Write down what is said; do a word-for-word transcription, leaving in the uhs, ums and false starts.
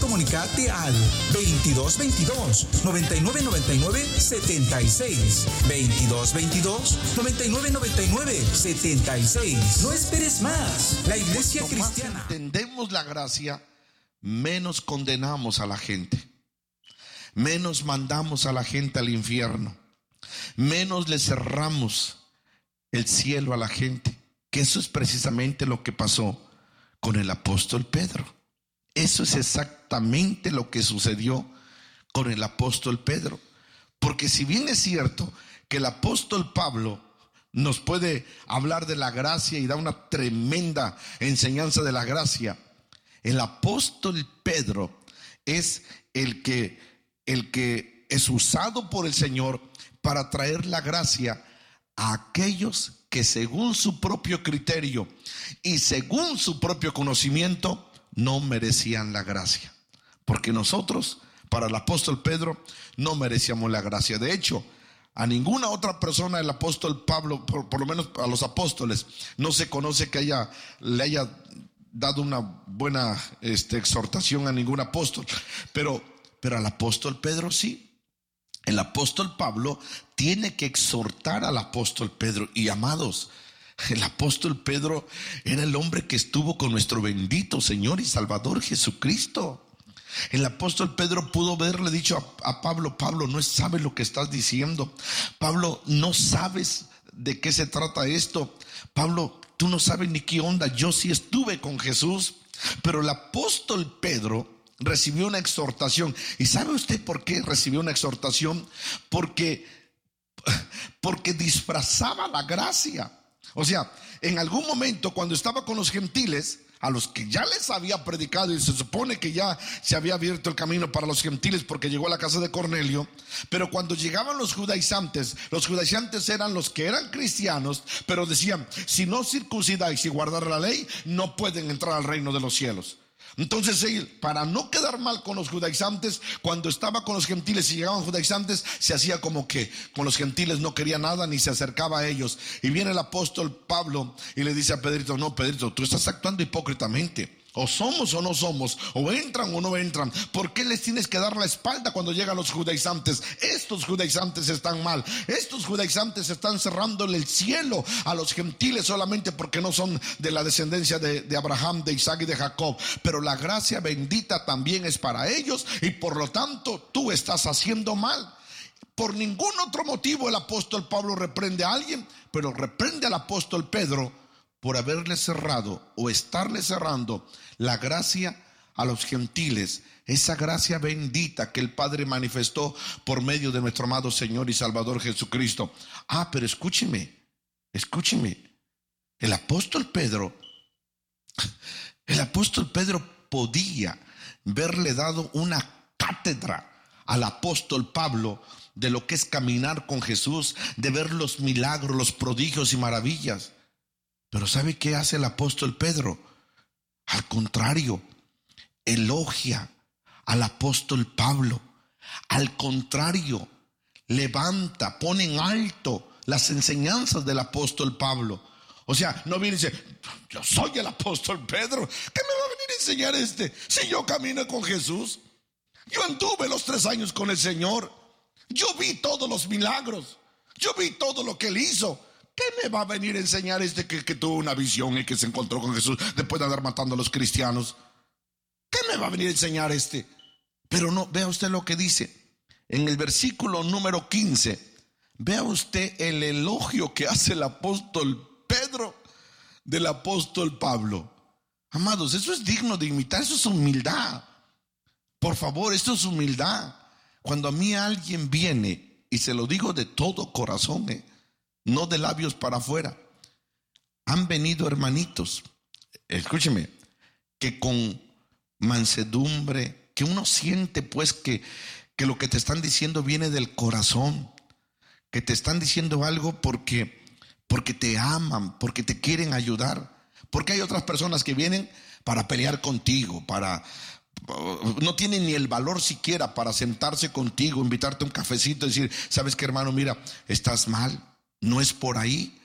comunicarte al veintidós veintidós, noventa y nueve noventa y nueve, setenta y seis. veintidós veintidós, noventa y nueve noventa y nueve, setenta y seis. No esperes más. La Iglesia Cuanto más Cristiana. entendemos la gracia, menos condenamos a la gente, menos mandamos a la gente al infierno, menos le cerramos el cielo a la gente. Que eso es precisamente lo que pasó con el apóstol Pedro. Eso es exactamente lo que sucedió con el apóstol Pedro. Porque si bien es cierto que el apóstol Pablo nos puede hablar de la gracia y da una tremenda enseñanza de la gracia, el apóstol Pedro es el que, el que es usado por el Señor para traer la gracia a aquellos que según su propio criterio y según su propio conocimiento no merecían la gracia. Porque nosotros, para el apóstol Pedro, no merecíamos la gracia. De hecho, a ninguna otra persona del apóstol Pablo, por, por lo menos a los apóstoles, no se conoce que haya, le haya dado una buena este, exhortación a ningún apóstol. Pero, pero al apóstol Pedro sí. El apóstol Pablo tiene que exhortar al apóstol Pedro. Y amados, el apóstol Pedro era el hombre que estuvo con nuestro bendito Señor y Salvador Jesucristo. El apóstol Pedro pudo haberle dicho a, a Pablo: Pablo, no sabes lo que estás diciendo. Pablo, no sabes de qué se trata esto. Pablo, tú no sabes ni qué onda. Yo sí estuve con Jesús. Pero el apóstol Pedro recibió una exhortación. ¿Y sabe usted por qué recibió una exhortación? Porque, porque disfrazaba la gracia. O sea, en algún momento cuando estaba con los gentiles, a los que ya les había predicado, y se supone que ya se había abierto el camino para los gentiles porque llegó a la casa de Cornelio, pero cuando llegaban los judaizantes, los judaizantes eran los que eran cristianos, pero decían: si no circuncidáis y guardar la ley, no pueden entrar al reino de los cielos. Entonces él, para no quedar mal con los judaizantes, cuando estaba con los gentiles y llegaban judaizantes, se hacía como que con los gentiles no quería nada ni se acercaba a ellos. Y viene el apóstol Pablo y le dice a Pedrito: no, Pedrito, tú estás actuando hipócritamente. O somos o no somos, o entran o no entran. ¿Por qué les tienes que dar la espalda cuando llegan los judaizantes? Estos judaizantes están mal. Estos judaizantes están cerrándole el cielo a los gentiles solamente porque no son de la descendencia de, de Abraham, de Isaac y de Jacob. Pero la gracia bendita también es para ellos, y por lo tanto tú estás haciendo mal. Por ningún otro motivo el apóstol Pablo reprende a alguien, pero reprende al apóstol Pedro por haberle cerrado o estarle cerrando la gracia a los gentiles, esa gracia bendita que el Padre manifestó por medio de nuestro amado Señor y Salvador Jesucristo. Ah, pero escúcheme, escúcheme, el apóstol Pedro, el apóstol Pedro podía haberle dado una cátedra al apóstol Pablo de lo que es caminar con Jesús, de ver los milagros, los prodigios y maravillas. Pero ¿sabe qué hace el apóstol Pedro? Al contrario, elogia al apóstol Pablo. Al contrario, levanta, pone en alto las enseñanzas del apóstol Pablo. O sea, no viene y dice: yo soy el apóstol Pedro, ¿qué me va a venir a enseñar este? Si yo camino con Jesús, yo anduve los tres años con el Señor, yo vi todos los milagros, yo vi todo lo que Él hizo. ¿Qué me va a venir a enseñar este que, que tuvo una visión y que se encontró con Jesús después de andar matando a los cristianos? ¿Qué me va a venir a enseñar este? Pero no, vea usted lo que dice en el versículo número quince. Vea usted el elogio que hace el apóstol Pedro del apóstol Pablo. Amados, eso es digno de imitar, eso es humildad. Por favor, esto es humildad. Cuando a mí alguien viene, y se lo digo de todo corazón, eh, no de labios para afuera, han venido hermanitos, escúcheme, que con mansedumbre, que uno siente pues que, que lo que te están diciendo viene del corazón, que te están diciendo algo porque, porque te aman, porque te quieren ayudar. Porque hay otras personas que vienen para pelear contigo, para... no tienen ni el valor siquiera para sentarse contigo, invitarte a un cafecito y decir: ¿sabes qué, hermano? Mira, estás mal, no es por ahí.